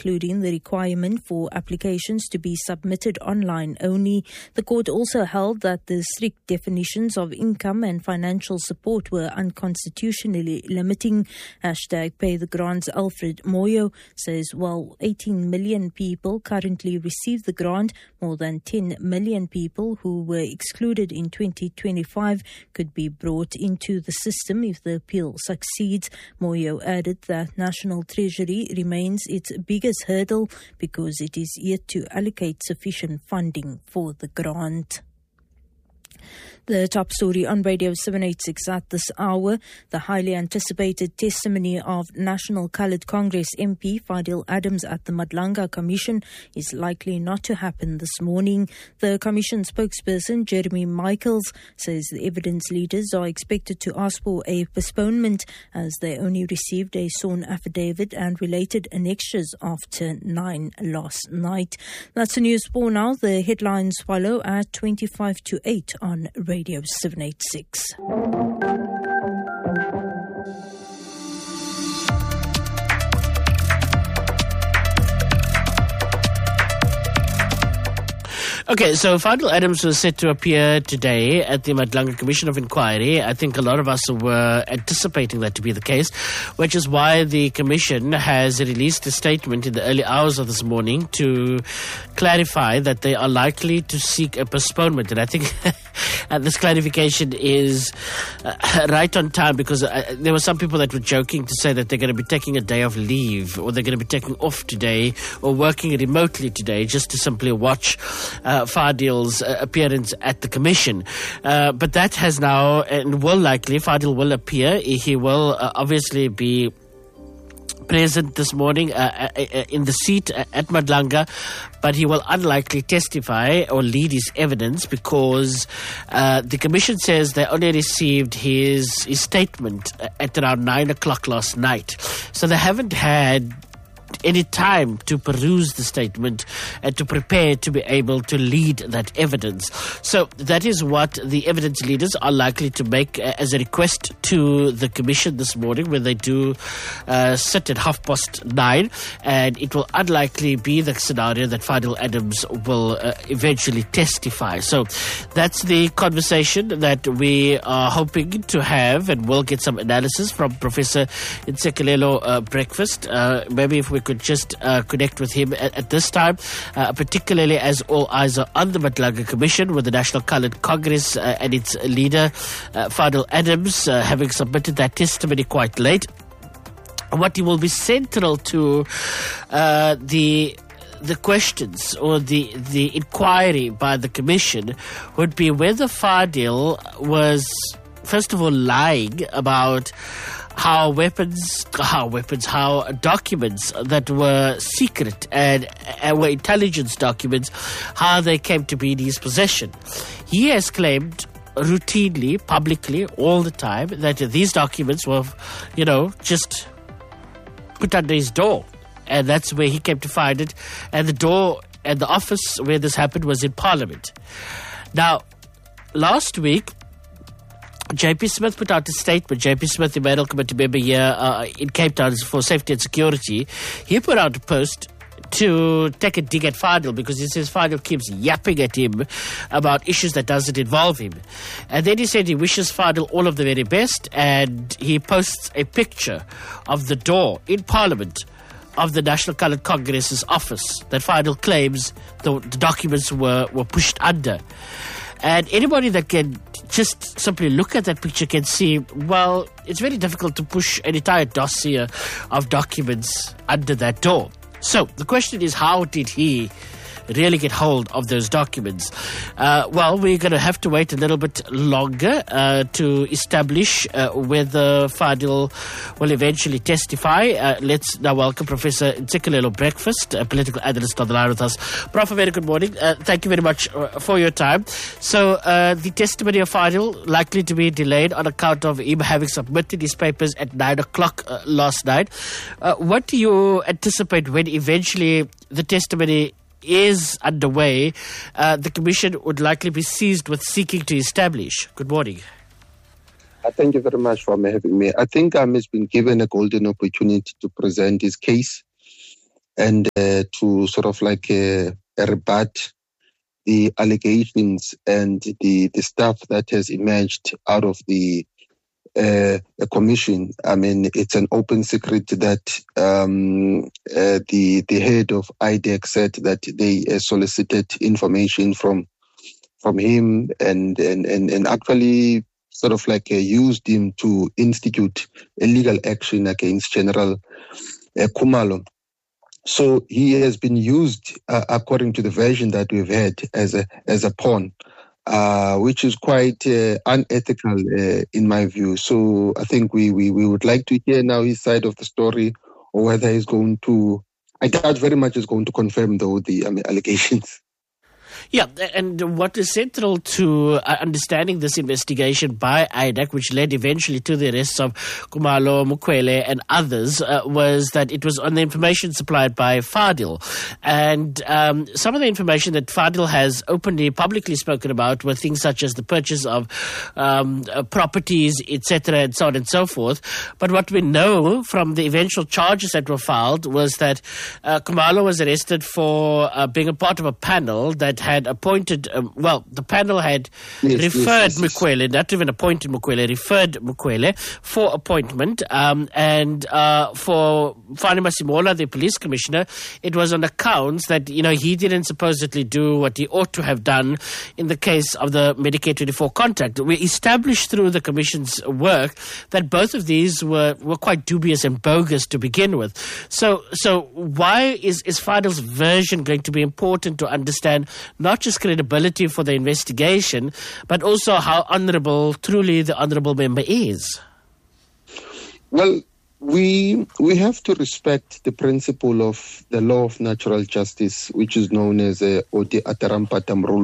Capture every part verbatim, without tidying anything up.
including the requirement for applications to be submitted online only. The court also held that the strict definitions of income and financial support were unconstitutionally limiting. Hashtag Pay the Grants Alfred Moyo says while eighteen million people currently receive the grant, more than ten million people who were excluded in twenty twenty-five could be brought into the system if the appeal succeeds. Moyo added that National Treasury remains its biggest hurdle because it is yet to allocate sufficient funding for the grant. The top story on Radio seven eighty-six at this hour, the highly anticipated testimony of National Coloured Congress M P Fadil Adams at the Madlanga Commission is likely not to happen this morning. The Commission spokesperson Jeremy Michaels says the evidence leaders are expected to ask for a postponement as they only received a sworn affidavit and related annexures after nine last night. That's the news for now. The headlines follow at twenty-five to eight on Radio seven eighty-six. Okay, so Fadil Adams was set to appear today at the Madlanga Commission of Inquiry. I think a lot of us were anticipating that to be the case, which is why the Commission has released a statement in the early hours of this morning to clarify that they are likely to seek a postponement. And I think this clarification is uh, right on time because uh, there were some people that were joking to say that they're going to be taking a day of leave or they're going to be taking off today or working remotely today just to simply watch uh, Fadil's uh, appearance at the Commission. Uh, but that has now, and will likely, Fadil will appear. He will uh, obviously be present this morning uh, uh, in the seat at Madlanga, but he will unlikely testify or lead his evidence because uh, the Commission says they only received his, his statement at around nine o'clock last night. So they haven't had any time to peruse the statement and to prepare to be able to lead that evidence. So that is what the evidence leaders are likely to make uh, as a request to the Commission this morning when they do uh, sit at half past nine, and it will unlikely be the scenario that Fadil Adams will uh, eventually testify. So that's the conversation that we are hoping to have, and we'll get some analysis from Professor Ntsikelelo uh, Breakfast. Uh, maybe if we could just uh, connect with him at, at this time, uh, particularly as all eyes are on the Madlanga Commission with the National Coloured Congress uh, and its leader, uh, Fadil Adams, uh, having submitted that testimony quite late. What will be central to uh, the the questions or the the inquiry by the Commission would be whether Fadil was, first of all, lying about how weapons, how weapons, how documents that were secret and, and were intelligence documents, how they came to be in his possession. He has claimed routinely, publicly, all the time that these documents were, you know, just put under his door. And that's where he came to find it. And the door and the office where this happened was in Parliament. Now, last week, J P Smith put out a statement. J P Smith, the Emmanuel Committee member here uh, in Cape Town for Safety and Security, he put out a post to take a dig at Fadil because he says Fadil keeps yapping at him about issues that doesn't involve him. And then he said he wishes Fadil all of the very best, and he posts a picture of the door in Parliament of the National Coloured Congress's office that Fadil claims the, the documents were, were pushed under. And anybody that can just simply look at that picture can see, well, it's very difficult to push an entire dossier of documents under that door. So the question is, how did he really get hold of those documents? Uh, well, we're going to have to wait a little bit longer uh, to establish uh, whether Fadil will eventually testify. Uh, let's now welcome Professor Ntsikelelo Breakfast, a political analyst on the line with us. Prof, a very good morning. Uh, thank you very much uh, for your time. So uh, the testimony of Fadil likely to be delayed on account of him having submitted his papers at nine o'clock uh, last night. Uh, what do you anticipate when eventually the testimony is underway, uh, the Commission would likely be seized with seeking to establish? Good morning. Uh, thank you very much for having me. I think um, he's been given a golden opportunity to present his case. and uh, to sort of like uh, rebut the allegations and the, the stuff that has emerged out of the uh, commission. I mean, it's an open secret that um, uh, the the head of I D E C said that they uh, solicited information from from him and and and, and actually sort of like uh, used him to institute a legal action against General uh, Khumalo. So he has been used, uh, according to the version that we've had, as a as a pawn, uh, which is quite uh, unethical uh, in my view. So I think we, we we would like to hear now his side of the story, or whether he's going to. I doubt very much is going to confirm though the I mean, allegations. Yeah, and what is central to uh, understanding this investigation by I D E C, which led eventually to the arrests of Khumalo, Mokoele and others, uh, was that it was on the information supplied by Fadil. And um, some of the information that Fadil has openly, publicly spoken about were things such as the purchase of um, uh, properties, et cetera, and so on and so forth. But what we know from the eventual charges that were filed was that uh, Khumalo was arrested for uh, being a part of a panel that had appointed, um, well, the panel had yes, referred yes, yes, Mokoele, not even appointed Mokoele, referred Mokoele for appointment. Um, and uh, for Fani Masimola, the police commissioner, it was on accounts that, you know, he didn't supposedly do what he ought to have done in the case of the Medicare twenty-four contract. We established through the commission's work that both of these were, were quite dubious and bogus to begin with. So so why is, is Fadil's version going to be important to understand not just credibility for the investigation, but also how honourable, truly the honourable member is? Well, we we have to respect the principle of the law of natural justice, which is known as a Odi Atarampatam rule.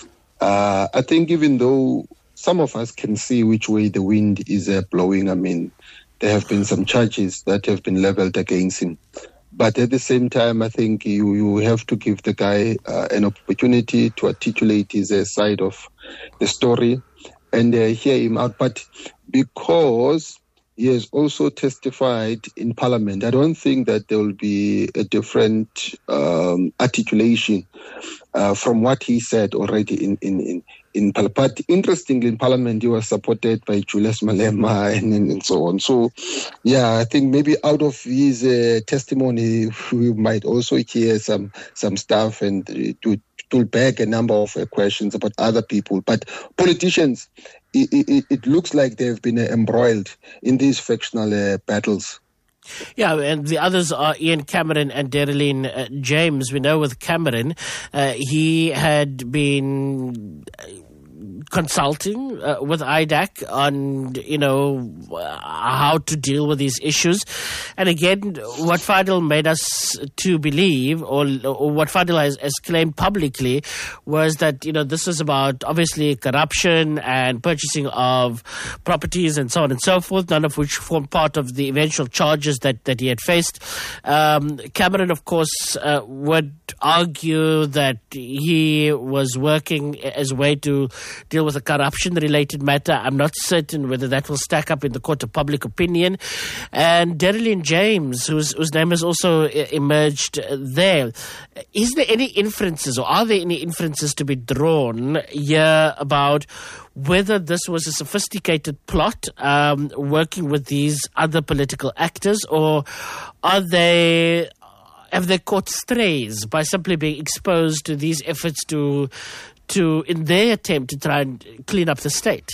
Uh, I think even though some of us can see which way the wind is uh, blowing, I mean, there have been some charges that have been levelled against him. But at the same time, I think you, you have to give the guy uh, an opportunity to articulate his uh, side of the story and uh, hear him out. But because he has also testified in Parliament, I don't think that there will be a different um, articulation uh, from what he said already in, in, in, in Parliament. But interestingly, in Parliament, he was supported by Julius Malema and, and, and so on. So, yeah, I think maybe out of his uh, testimony, we might also hear some some stuff and uh, to pull back a number of uh, questions about other people. But politicians, it, it, it looks like they've been uh, embroiled in these factional uh, battles. Yeah, and the others are Ian Cameron and Derelyn uh, James. We know with Cameron, uh, he had been consulting uh, with I D E C on, you know, uh, how to deal with these issues. And again, what Fadil made us to believe, or, or what Fadil has, has claimed publicly, was that, you know, this is about obviously corruption and purchasing of properties and so on and so forth, none of which formed part of the eventual charges that, that he had faced. Um, Cameron, of course, uh, would argue that he was working as a way to deal with a corruption-related matter. I'm not certain whether that will stack up in the court of public opinion. And Derelyn James, whose, whose name has also emerged there. Is there any inferences, or are there any inferences to be drawn here about whether this was a sophisticated plot um, working with these other political actors, or are they... have they caught strays by simply being exposed to these efforts to, to in their attempt to try and clean up the state?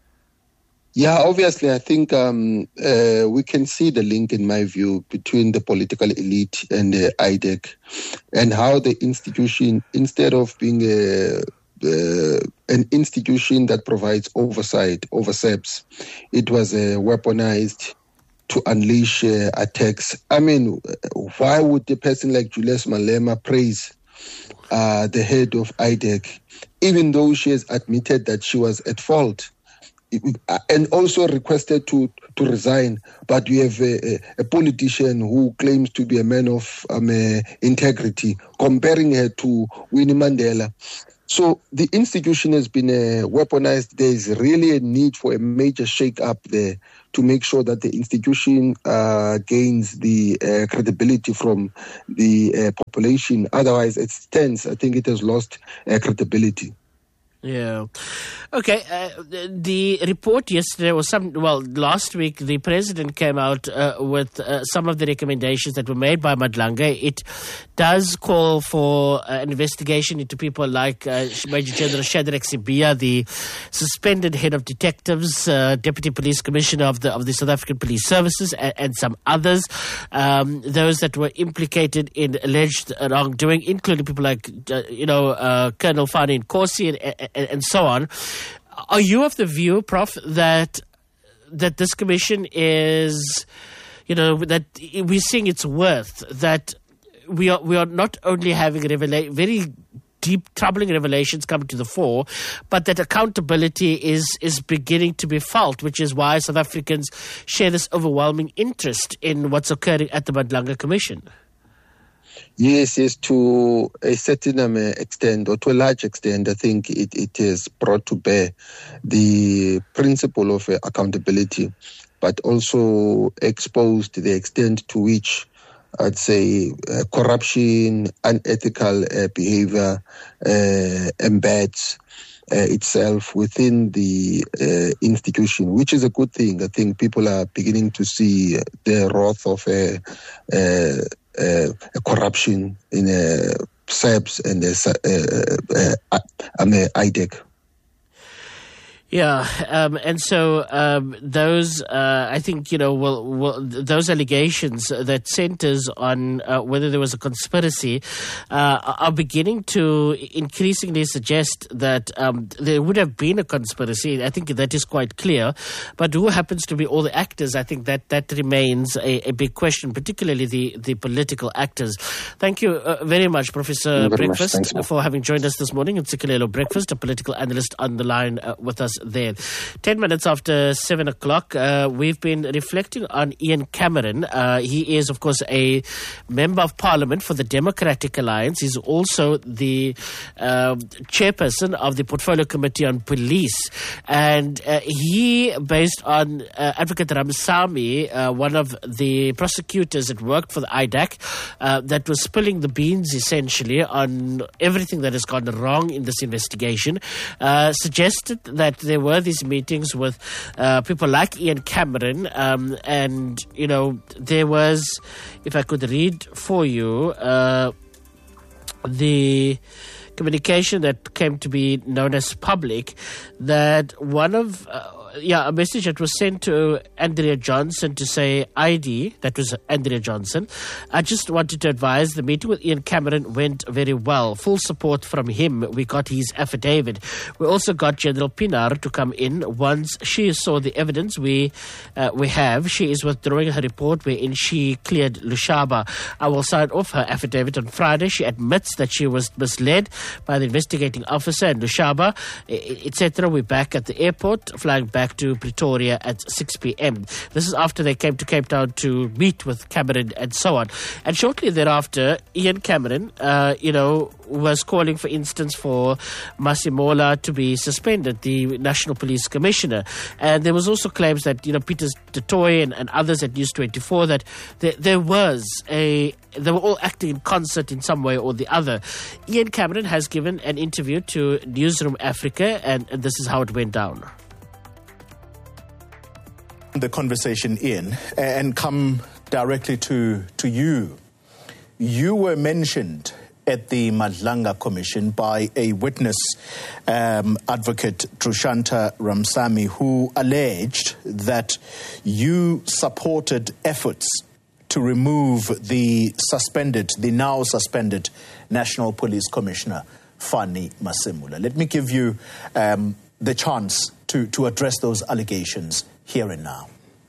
Yeah, obviously, I think um, uh, we can see the link, in my view, between the political elite and the I D E C, and how the institution, instead of being a Uh, an institution that provides oversight over S E P S, it was uh, weaponized to unleash uh, attacks. I mean, why would a person like Julius Malema praise uh, the head of I D E C, even though she has admitted that she was at fault, and also requested to, to resign? But we have a, a politician who claims to be a man of um, uh, integrity, comparing her to Winnie Mandela. So the institution has been uh, weaponized. There is really a need for a major shake-up there to make sure that the institution uh, gains the uh, credibility from the uh, population. Otherwise, it stands. I think it has lost uh, credibility. Yeah. Okay. Uh, the report yesterday was some, well, last week the president came out uh, with uh, some of the recommendations that were made by Madlanga. It does call for uh, an investigation into people like uh, Major General Shadrack Sibiya, the suspended head of detectives, uh, Deputy Police Commissioner of the of the South African Police Services, and, and some others, um, those that were implicated in alleged wrongdoing, including people like, uh, you know, uh, Colonel Fani Nkosi and, and and so on. Are you of the view, Professor, that that this commission is, you know, that we're seeing its worth, that we are we are not only having revela- very deep, troubling revelations coming to the fore, but that accountability is is beginning to be felt, which is why South Africans share this overwhelming interest in what's occurring at the Madlanga Commission? Yes, yes, to a certain um, extent, or to a large extent, I think it, it has brought to bear the principle of uh, accountability, but also exposed the extent to which, I'd say, uh, corruption, unethical uh, behavior uh, embeds uh, itself within the uh, institution, which is a good thing. I think people are beginning to see the wrath of a uh, uh, Uh, corruption in uh, S A B S and uh, uh, uh, uh, I D E C. Yeah, um, and so um, those, uh, I think, you know, will, will, those allegations that centers on uh, whether there was a conspiracy uh, are beginning to increasingly suggest that um, there would have been a conspiracy. I think that is quite clear. But who happens to be all the actors? I think that that remains a, a big question, particularly the, the political actors. Thank you uh, very much, Professor very Breakfast, much. Thanks, for having joined us this morning. It's Sikelelo Breakfast, a political analyst on the line uh, with us there. Ten minutes after seven o'clock, uh, we've been reflecting on Ian Cameron. Uh, he is, of course, a member of Parliament for the Democratic Alliance. He's also the uh, chairperson of the Portfolio Committee on Police. And uh, he, based on uh, Advocate Ramsamy, uh, one of the prosecutors that worked for the I D A C, uh, that was spilling the beans, essentially, on everything that has gone wrong in this investigation, uh, suggested that there were these meetings with uh, people like Ian Cameron, um, and, you know, there was, if I could read for you, uh, the communication that came to be known as public, that one of, uh, yeah, a message that was sent to Andrea Johnson to say, I D, that was Andrea Johnson, I just wanted to advise the meeting with Ian Cameron went very well. Full support from him. We got his affidavit. We also got General Pinar to come in. Once she saw the evidence we uh, we have, she is withdrawing her report wherein she cleared Lushaba. I will sign off her affidavit on Friday. She admits that she was misled by the investigating officer and Lushaba, et cetera. We're back at the airport, flying back to Pretoria at six p.m. This is after they came to Cape Town to meet with Cameron and so on. And shortly thereafter, Ian Cameron, uh, you know, was calling, for instance, for Masimola to be suspended, the National Police Commissioner. And there was also claims that, you know, Peter du Toit and, and others at News twenty-four, that there, there was a, they were all acting in concert in some way or the other. Ian Cameron has given an interview to Newsroom Africa, and, and this is how it went down. The conversation in and come directly to to you. You were mentioned at the Madlanga Commission by a witness, um, Advocate Trushanta Ramsamy, who alleged that you supported efforts to remove the suspended, the now suspended National Police Commissioner, Fani Masemula. Let me give you um, the chance to, to address those allegations here and now.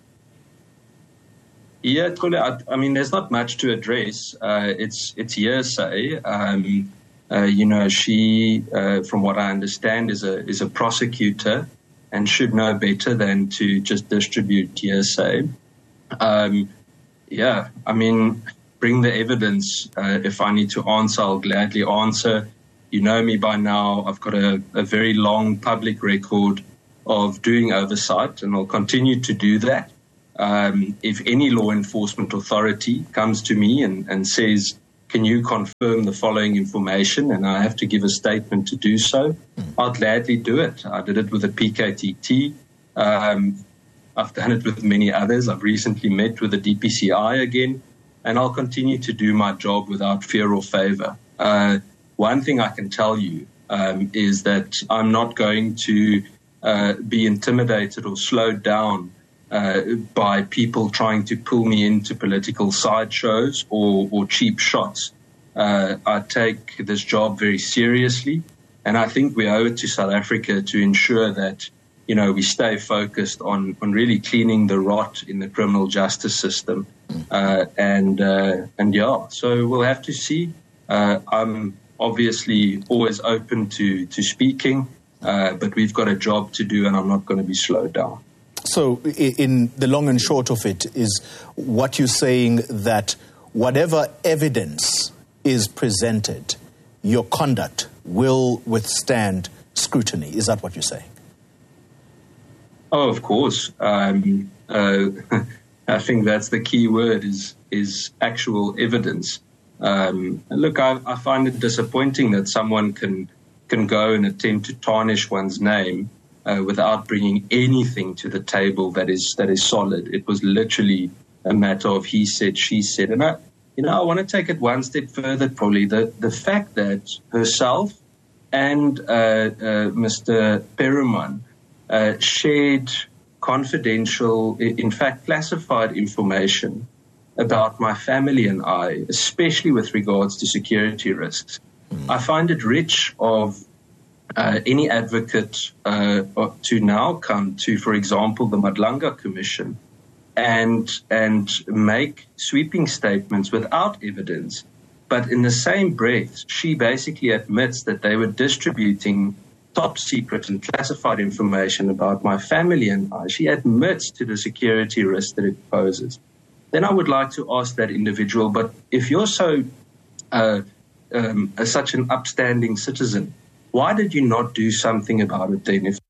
Yeah, Kule, I, I mean, there's not much to address. Uh, it's it's hearsay. Um, uh, you know, she, uh, from what I understand, is a is a prosecutor and should know better than to just distribute hearsay. Um, yeah, I mean, bring the evidence. Uh, if I need to answer, I'll gladly answer. you know me by now. I've got a, a very long public record of doing oversight, and I'll continue to do that. Um, if any law enforcement authority comes to me and, and says, can you confirm the following information, and I have to give a statement to do so, I'll gladly do it. I did it with the P K T T. Um, I've done it with many others. I've recently met with the D P C I again, and I'll continue to do my job without fear or favor. Uh, one thing I can tell you um, is that I'm not going to uh, be intimidated or slowed down uh, by people trying to pull me into political sideshows or, or cheap shots. Uh, I take this job very seriously, and I think we owe it to South Africa to ensure that, you know, we stay focused on, on really cleaning the rot in the criminal justice system. Uh, and, uh, and yeah, so we'll have to see. Uh, I'm obviously always open to, to speaking, uh, but we've got a job to do, and I'm not going to be slowed down. So in the long and short of it is what you're saying, that whatever evidence is presented, your conduct will withstand scrutiny. Is that what you're saying? Oh, of course. Um, uh, I think that's the key word, is is actual evidence. Um, look, I, I find it disappointing that someone can can go and attempt to tarnish one's name uh, without bringing anything to the table that is that is solid. It was literally a matter of he said, she said. And I, you know, I want to take it one step further, probably. The, the fact that herself and uh, uh, Mister Peruman uh, shared confidential, in fact, classified information about my family and I, especially with regards to security risks. Mm. I find it rich of uh, any advocate uh, to now come to, for example, the Madlanga Commission and and make sweeping statements without evidence. But in the same breath, she basically admits that they were distributing top secret and classified information about my family and I. She admits to the security risk that it poses. Then I would like to ask that individual, but if you're so uh, um, uh, such an upstanding citizen, why did you not do something about it then? If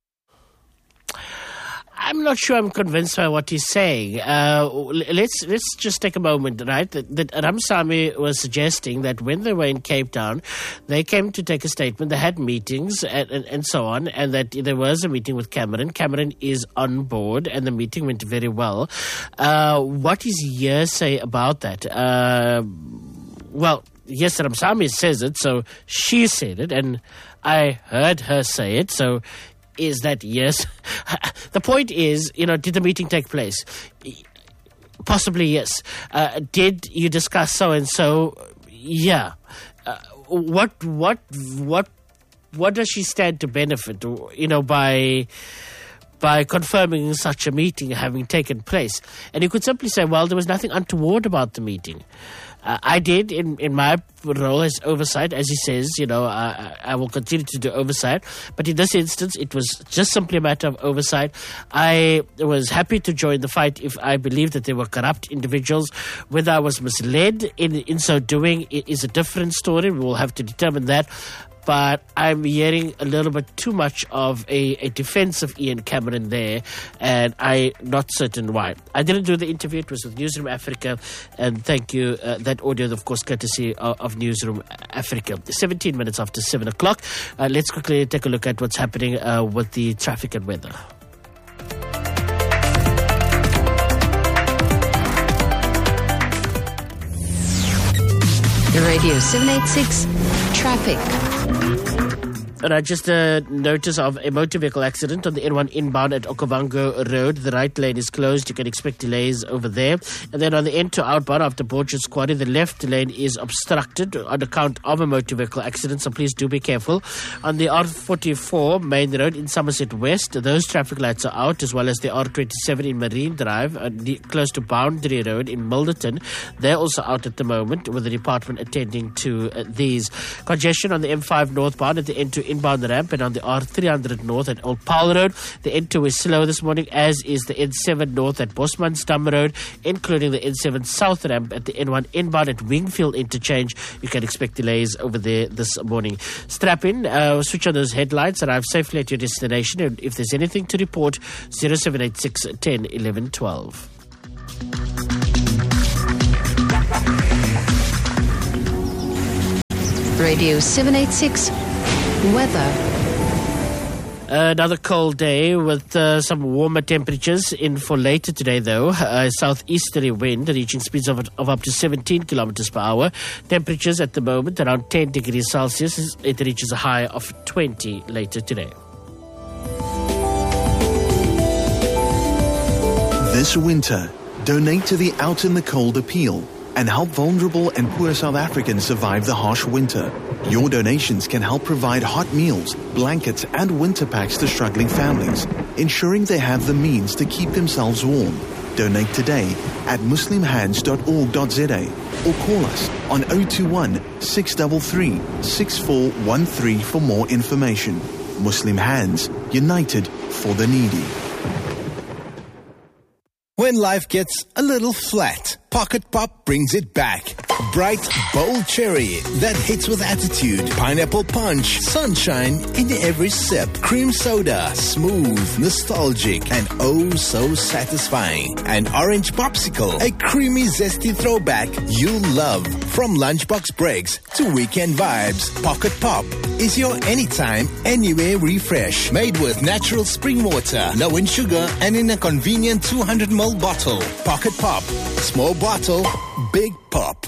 I'm not sure I'm convinced by what he's saying. Uh, let's let's just take a moment, right? That, that Ramsamy was suggesting that when they were in Cape Town, they came to take a statement, they had meetings and, and, and so on, and that there was a meeting with Cameron. Cameron is on board, and the meeting went very well. Uh, what is hearsay about that? Uh, well, yes, Ramsamy says it, so she said it, and I heard her say it, so is that yes? The point is, you know, did the meeting take place? Possibly yes. Uh, did you discuss so and so? Yeah. Uh, what what what what does she stand to benefit? You know, by by confirming such a meeting having taken place? And you could simply say, well, there was nothing untoward about the meeting. Uh, I did, in, in my role as oversight, as he says, you know, uh, I will continue to do oversight. But in this instance, it was just simply a matter of oversight. I was happy to join the fight if I believed that there were corrupt individuals. Whether I was misled in, in so doing is a different story. We will have to determine that. But I'm hearing a little bit too much of a, a defense of Ian Cameron there, and I'm not certain why. I didn't do the interview. It was with Newsroom Africa, and thank you. Uh, that audio, of course, courtesy of, of Newsroom Africa. seventeen minutes after seven o'clock. Uh, let's quickly take a look at what's happening uh, with the traffic and weather. The Radio seven eighty-six Traffic. Uh, just a notice of a motor vehicle accident on the N one inbound at Okavango Road. The right lane is closed. You can expect delays over there. And then on the N two outbound after Borges Quarry, the left lane is obstructed on account of a motor vehicle accident, so please do be careful. On the R forty-four main road in Somerset West, those traffic lights are out, as well as the R twenty-seven in Marine Drive, uh, the, close to Boundary Road in Milderton. They're also out at the moment, with the department attending to uh, these. Congestion on the M five northbound at the N two inbound ramp and on the R three hundred north at Old Paarl Road. The N two is slow this morning, as is the N seven north at Bosmansdam Road, including the N seven south ramp at the N one inbound at Wingfield interchange. You can expect delays over there this morning. Strap in, uh, switch on those headlights, arrive safely at your destination. And if there's anything to report, zero seven eight six, ten, eleven, twelve. Radio seven eighty-six weather. Another cold day with uh, some warmer temperatures in for later today, though. Uh, southeasterly wind reaching speeds of, of up to seventeen kilometers per hour. Temperatures at the moment around ten degrees Celsius. It reaches a high of twenty later today. This winter, donate to the Out in the Cold appeal and help vulnerable and poor South Africans survive the harsh winter. Your donations can help provide hot meals, blankets, and winter packs to struggling families, ensuring they have the means to keep themselves warm. Donate today at muslim hands dot org dot za or call us on zero two one, six three three, six four one three for more information. Muslim Hands, united for the needy. When life gets a little flat, Pocket Pop brings it back. Bright, bold cherry that hits with attitude. Pineapple punch, sunshine in every sip. Cream soda, smooth, nostalgic, and oh so satisfying. An orange popsicle, a creamy, zesty throwback you'll love. From lunchbox breaks to weekend vibes, Pocket Pop is your anytime, anywhere refresh. Made with natural spring water, low in sugar, and in a convenient two hundred milliliter bottle. Pocket Pop. Small bottle, big pop.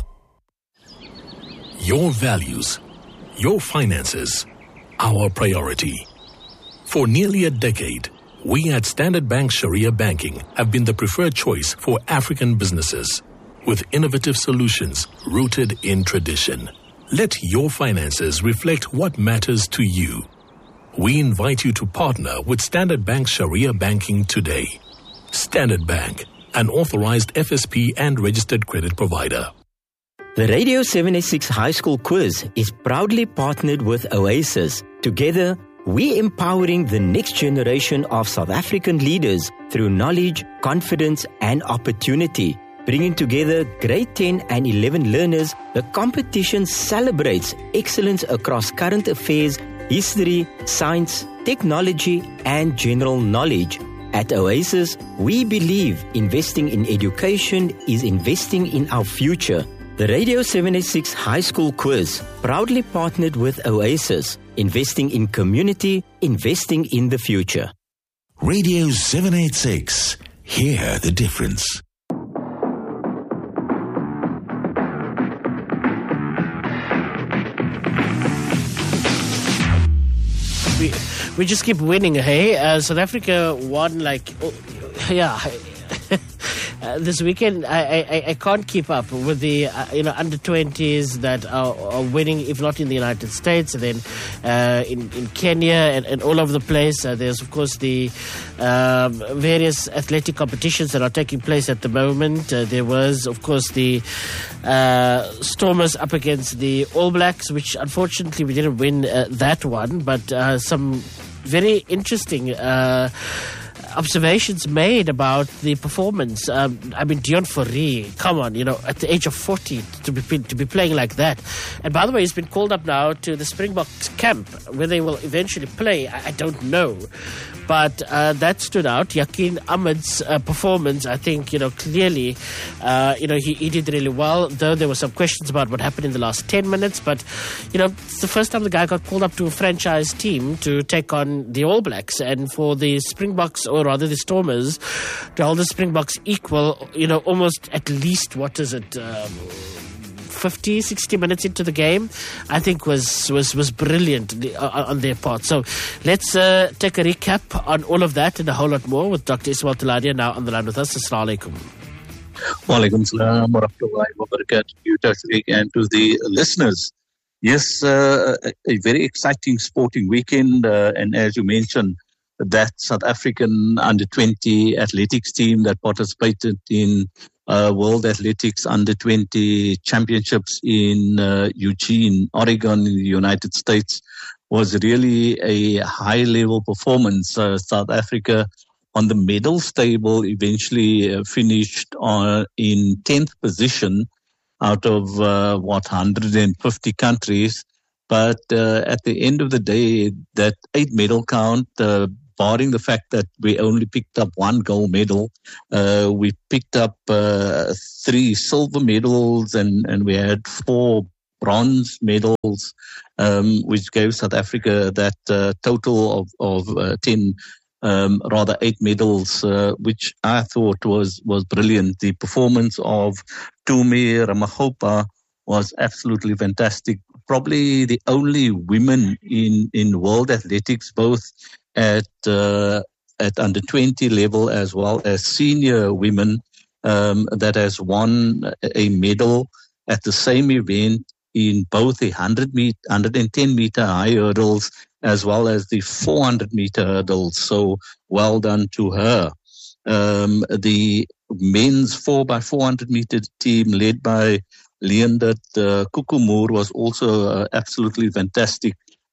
Your values, your finances, our priority. For nearly a decade, we at Standard Bank Sharia Banking have been the preferred choice for African businesses, with innovative solutions rooted in tradition. Let your finances reflect what matters to you. We invite you to partner with Standard Bank Sharia Banking today. Standard Bank, an authorized F S P and registered credit provider. The Radio seventy-six High School Quiz is proudly partnered with Oasis. Together, we're empowering the next generation of South African leaders through knowledge, confidence, and opportunity. Bringing together grade ten and eleven learners, the competition celebrates excellence across current affairs, history, science, technology, and general knowledge. At Oasis, we believe investing in education is investing in our future. The Radio seventy-six High School Quiz, proudly partnered with Oasis, investing in community, investing in the future. Radio seven eighty-six, hear the difference. We, we just keep winning, hey? Uh, South Africa won like, oh, yeah. uh, this weekend, I, I I can't keep up with the uh, you know under twenties that are, are winning, if not in the United States, and then uh, in in Kenya and, and all over the place. Uh, there's of course the um, various athletic competitions that are taking place at the moment. Uh, there was of course the uh, Stormers up against the All Blacks, which unfortunately we didn't win uh, that one, but uh, some very interesting Uh, observations made about the performance. Um, I mean, Deon Fourie, come on, you know, at the age of forty to be to be playing like that. And by the way, he's been called up now to the Springboks camp, where they will eventually play. I, I don't know. But uh, that stood out. Yakin Ahmed's uh, performance, I think, you know, clearly, uh, you know, he, he did really well, though there were some questions about what happened in the last ten minutes. But, you know, it's the first time the guy got called up to a franchise team to take on the All Blacks. And for the Springboks, or rather the Stormers, to hold the Springboks equal, you know, almost at least, what is it, um, fifty, sixty minutes into the game, I think was was, was brilliant on their part. So let's uh, take a recap on all of that and a whole lot more with Doctor Ismail Taladia now on the line with us. Assalamu alaikum. Wa alaikum salam wa rahmatullahi wa barakatuh to you, Tashriq, and to the listeners. Yes, uh, a very exciting sporting weekend, uh, and as you mentioned, that South African under twenty athletics team that participated in uh, World Athletics under twenty championships in uh, Eugene, Oregon, in the United States, was really a high-level performance. Uh, South Africa on the medals table eventually uh, finished on, in tenth position out of, uh, what, one hundred fifty countries. But uh, at the end of the day, that eight medal count, uh, barring the fact that we only picked up one gold medal, uh, we picked up uh, three silver medals and, and we had four bronze medals, um, which gave South Africa that uh, total of, of uh, ten, um, rather eight medals, uh, which I thought was, was brilliant. The performance of Tumi Ramagopa was absolutely fantastic. Probably the only women in, in world athletics, both at uh, at under twenty level as well as senior women, um, that has won a medal at the same event in both the one hundred meter, one hundred ten meter high hurdles as well as the four hundred meter hurdles. So well done to her. Um, the men's four by four hundred meter team led by Leendert uh, Kukumur was also uh, absolutely fantastic.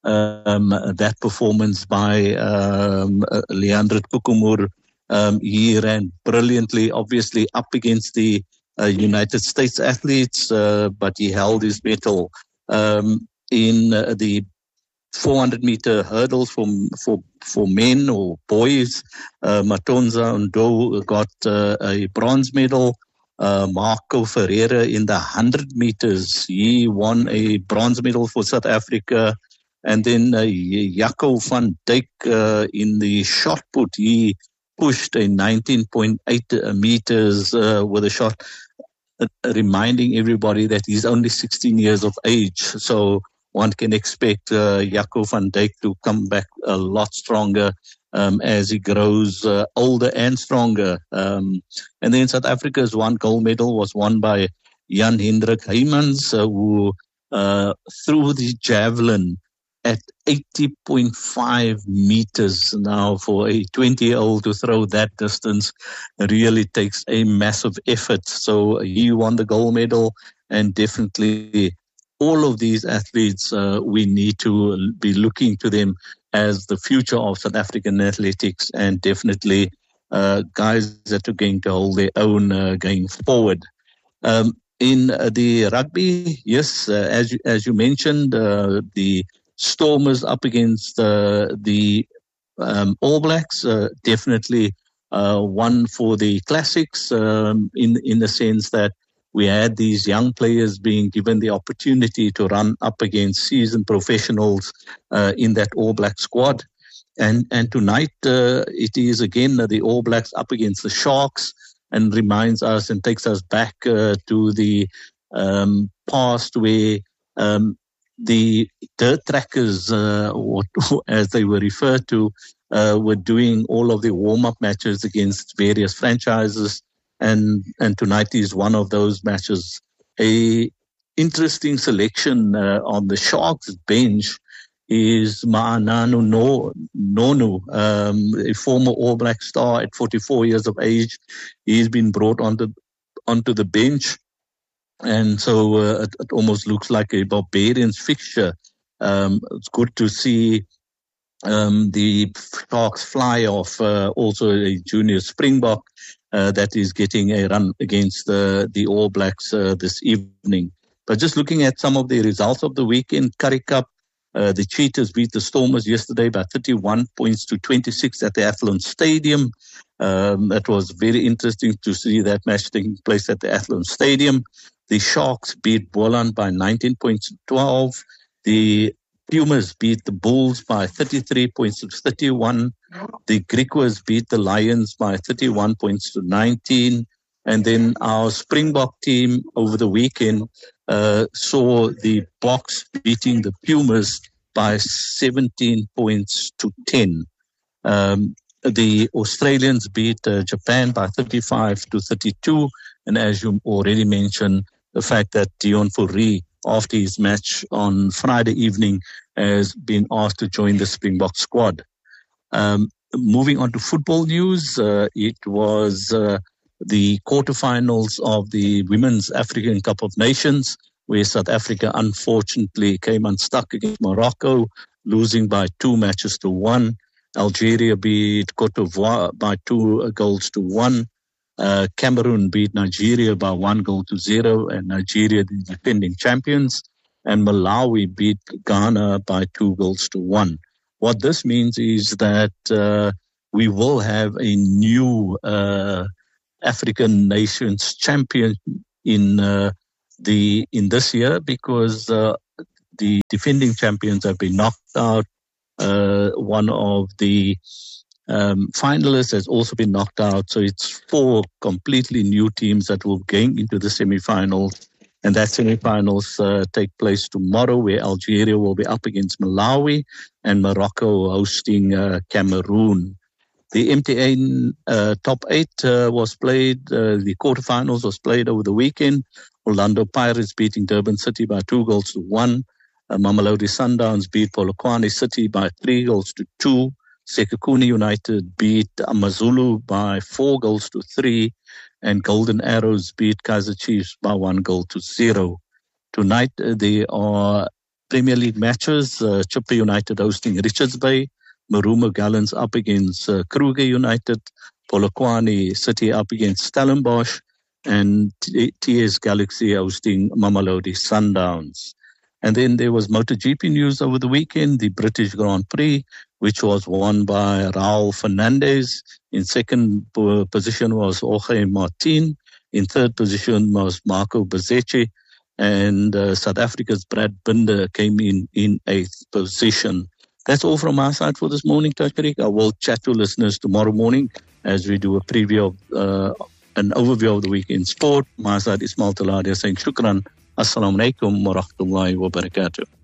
Um, that performance by um, uh, Leendert Kukumur, um, he ran brilliantly, obviously up against the uh, United States athletes, uh, but he held his mettle. Um, in uh, the four hundred meter hurdles for for for men or boys, uh, Matonza Ndo got uh, a bronze medal. Uh, Marco Ferreira in the one hundred meters, he won a bronze medal for South Africa. And then uh, Jaco van Dijk uh, in the shot put, he pushed a nineteen point eight meters uh, with a shot, uh, reminding everybody that he's only sixteen years of age. So one can expect uh, Jaco van Dijk to come back a lot stronger um, as he grows uh, older and stronger. Um, and then South Africa's one gold medal was won by Jan Hendrik Heymans, uh, who uh, threw the javelin at eighty point five meters. Now, for a twenty-year-old to throw that distance really takes a massive effort. So he won the gold medal, and definitely all of these athletes, uh, we need to be looking to them as the future of South African athletics, and definitely uh, guys that are going to hold their own uh, going forward. Um, in uh, the rugby, yes, uh, as you, as you mentioned, uh, the Stormers up against uh, the um, All Blacks, uh, definitely uh, one for the classics, um, in in the sense that we had these young players being given the opportunity to run up against seasoned professionals uh, in that All Black squad. And and tonight uh, it is again uh, the All Blacks up against the Sharks, and reminds us and takes us back uh, to the um, past where um, the dirt trackers, uh, or, as they were referred to, uh, were doing all of the warm-up matches against various franchises. And, and tonight is one of those matches. A interesting selection uh, on the Sharks bench is Ma'ananu no, Nonu, um, a former All Black star at forty-four years of age. He's been brought onto, onto the bench. And so uh, it, it almost looks like a Barbarians fixture. Um, it's good to see um, the Sharks fly off, uh, also a junior Springbok uh, that is getting a run against uh, the All Blacks uh, this evening. But just looking at some of the results of the weekend, Currie Cup, uh, the Cheetahs beat the Stormers yesterday by thirty-one points to twenty-six at the Athlone Stadium. Um, that was very interesting to see that match taking place at the Athlone Stadium. The Sharks beat Boland by nineteen points to twelve. The Pumas beat the Bulls by thirty-three points to thirty-one. The Griquas beat the Lions by thirty-one points to nineteen. And then our Springbok team over the weekend uh, saw the Boks beating the Pumas by seventeen points to ten. Um, the Australians beat uh, Japan by thirty-five to thirty-two. And as you already mentioned, the fact that Deon Fourie, after his match on Friday evening, has been asked to join the Springbok squad. Um, moving on to football news, uh, it was uh, the quarterfinals of the Women's African Cup of Nations, where South Africa unfortunately came unstuck against Morocco losing by two matches to one. Algeria beat Cote d'Ivoire by two goals to one. Uh, Cameroon beat Nigeria by one goal to zero, and Nigeria, the defending champions. And Malawi beat Ghana by two goals to one. What this means is that uh, we will have a new uh, African nations champion in uh, the in this year, because uh, the defending champions have been knocked out. Uh, one of the um, finalists has also been knocked out. So it's four completely new teams that will go into the semi-finals. And that semi-finals uh, take place tomorrow, where Algeria will be up against Malawi and Morocco hosting uh, Cameroon. The M T N uh, top eight uh, was played. Uh, the quarterfinals was played over the weekend. Orlando Pirates beating Durban City by two goals to one. Uh, Mamelodi Sundowns beat Polokwane City by three goals to two. Sekhukhune United beat Amazulu by four goals to three. And Golden Arrows beat Kaizer Chiefs by one goal to zero. Tonight, uh, there are Premier League matches. Uh, Chippa United hosting Richards Bay. Marumo Gallants up against uh, Kruger United. Polokwane City up against Stellenbosch. And T- TS Galaxy hosting Mamelodi Sundowns. And then there was MotoGP news over the weekend, the British Grand Prix, which was won by Raul Fernandez. In second position was Jorge Martin. In third position was Marco Bezzecchi. And uh, South Africa's Brad Binder came in in eighth position. That's all from our side for this morning, Tashrik. I will chat to listeners tomorrow morning as we do a preview of uh, an overview of the week in sport. My side is Ismail Taladia saying shukran. Assalamu alaikum wa rahmatullahi wa barakatuh.